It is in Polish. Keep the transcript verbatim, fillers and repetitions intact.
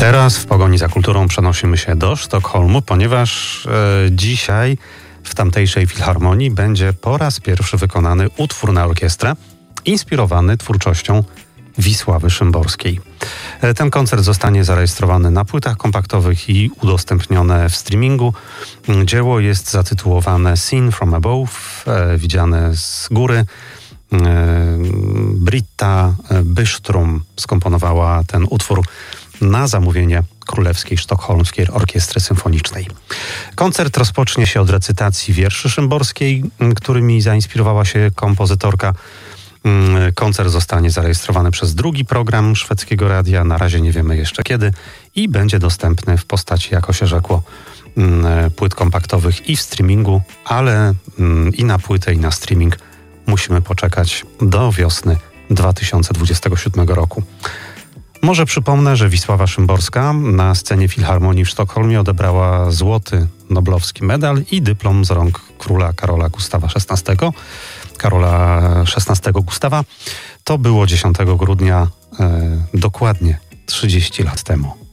Teraz w pogoni za kulturą przenosimy się do Sztokholmu, ponieważ e, dzisiaj w tamtejszej filharmonii będzie po raz pierwszy wykonany utwór na orkiestrę inspirowany twórczością Wisławy Szymborskiej. E, ten koncert zostanie zarejestrowany na płytach kompaktowych i udostępnione w streamingu. Dzieło jest zatytułowane Seen from Above, e, widziane z góry. E, Britta Byström skomponowała ten utwór na zamówienie Królewskiej Sztokholmskiej Orkiestry Symfonicznej. Koncert rozpocznie się od recytacji wierszy Szymborskiej, którymi zainspirowała się kompozytorka. Koncert zostanie zarejestrowany przez drugi program szwedzkiego radia, na razie nie wiemy jeszcze kiedy, i będzie dostępny w postaci, jako się rzekło, płyt kompaktowych i w streamingu, ale i na płytę, i na streaming musimy poczekać do wiosny dwa tysiące dwudziestego siódmego roku. Może przypomnę, że Wisława Szymborska na scenie Filharmonii w Sztokholmie odebrała złoty noblowski medal i dyplom z rąk króla Karola Gustawa szesnastego. Karola szesnastego Gustawa. To było dziesiątego grudnia, e, dokładnie trzydzieści lat temu.